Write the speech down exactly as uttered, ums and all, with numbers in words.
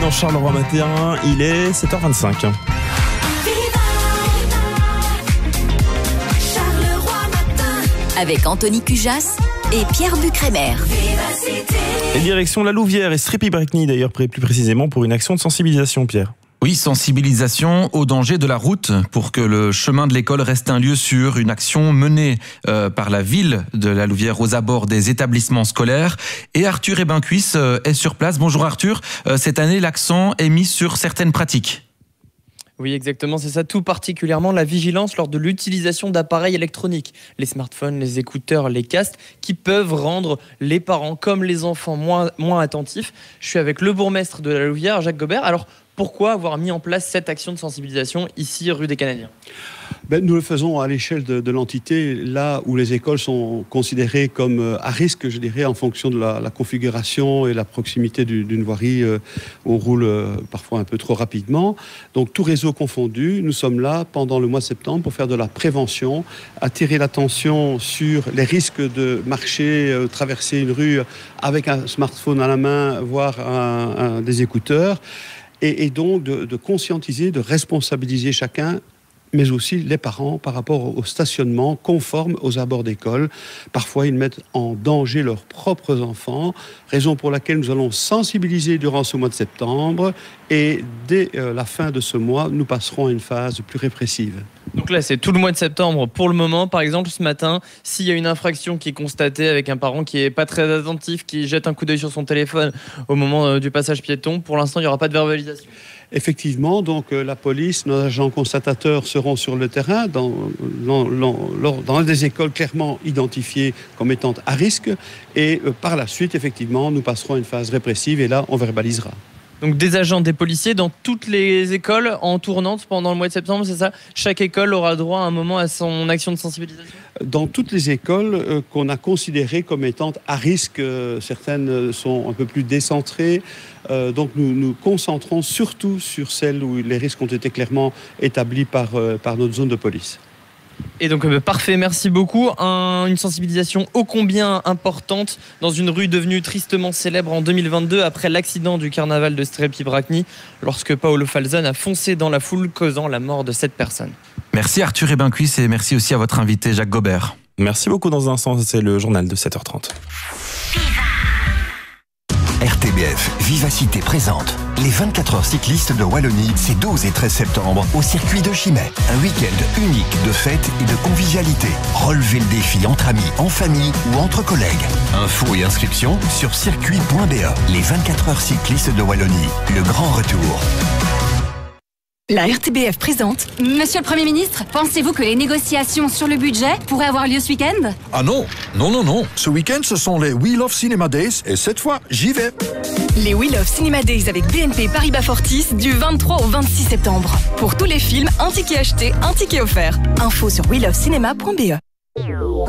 dans Charleroi Matin, il est sept heures vingt-cinq. Avec Anthony Cujas et Pierre Bucrémer. Et direction La Louvière et Strépy-Bracny d'ailleurs, plus précisément pour une action de sensibilisation, Pierre. Oui, sensibilisation au danger de la route pour que le chemin de l'école reste un lieu sûr. Une action menée euh, par la ville de La Louvière aux abords des établissements scolaires. Et Arthur Ebencuis euh, est sur place. Bonjour Arthur. Euh, cette année, l'accent est mis sur certaines pratiques. Oui, exactement, c'est ça, tout particulièrement la vigilance lors de l'utilisation d'appareils électroniques, les smartphones, les écouteurs, les casques, qui peuvent rendre les parents comme les enfants moins, moins attentifs. Je suis avec le bourgmestre de La Louvière, Jacques Gobert. Alors, pourquoi avoir mis en place cette action de sensibilisation ici, rue des Canadiens ? Ben, nous le faisons à l'échelle de, de l'entité, là où les écoles sont considérées comme à risque, je dirais, en fonction de la, la configuration et la proximité du, d'une voirie euh, où on roule euh, parfois un peu trop rapidement. Donc, tout réseau confondu, nous sommes là pendant le mois de septembre pour faire de la prévention, attirer l'attention sur les risques de marcher, euh, traverser une rue avec un smartphone à la main, voire un, un, des écouteurs, et, et donc de, de conscientiser, de responsabiliser chacun, mais aussi les parents par rapport au stationnement conforme aux abords d'école. Parfois, ils mettent en danger leurs propres enfants, raison pour laquelle nous allons sensibiliser durant ce mois de septembre et dès euh, la fin de ce mois, nous passerons à une phase plus répressive. Donc là, c'est tout le mois de septembre pour le moment. Par exemple, ce matin, s'il y a une infraction qui est constatée avec un parent qui n'est pas très attentif, qui jette un coup d'œil sur son téléphone au moment euh, du passage piéton, pour l'instant, il n'y aura pas de verbalisation. Effectivement, donc euh, la police, nos agents constatateurs seront sur le terrain dans, dans, dans, dans des écoles clairement identifiées comme étant à risque et euh, par la suite, effectivement, nous passerons à une phase répressive et là, on verbalisera. Donc des agents, des policiers dans toutes les écoles en tournante pendant le mois de septembre, c'est ça ? Chaque école aura droit à un moment à son action de sensibilisation ? Dans toutes les écoles euh, qu'on a considérées comme étant à risque, euh, certaines sont un peu plus décentrées, euh, donc nous nous concentrons surtout sur celles où les risques ont été clairement établis par, euh, par notre zone de police. Et donc euh, parfait, merci beaucoup. Un, une sensibilisation ô combien importante dans une rue devenue tristement célèbre en deux mille vingt-deux après l'accident du carnaval de Strépy-Bracny lorsque Paolo Falzon a foncé dans la foule causant la mort de sept personnes. Merci Arthur Ebencuis et merci aussi à votre invité Jacques Gobert. Merci beaucoup. Dans un instant, c'est le journal de sept heures trente. R T B F Vivacité présente les vingt-quatre heures cyclistes de Wallonie, c'est douze et treize septembre au circuit de Chimay. Un week-end unique de fêtes et de convivialité. Relevez le défi entre amis, en famille ou entre collègues. Infos et inscriptions sur circuit point b e. Les vingt-quatre heures cyclistes de Wallonie, le grand retour. La R T B F présente. Monsieur le Premier ministre, pensez-vous que les négociations sur le budget pourraient avoir lieu ce week-end ? Ah non, non, non, non. Ce week-end, ce sont les We Love Cinema Days et cette fois, j'y vais. Les We Love Cinema Days avec B N P Paribas Fortis du vingt-trois au vingt-six septembre. Pour tous les films, un ticket acheté, un ticket offert. Info sur we love cinema point b e.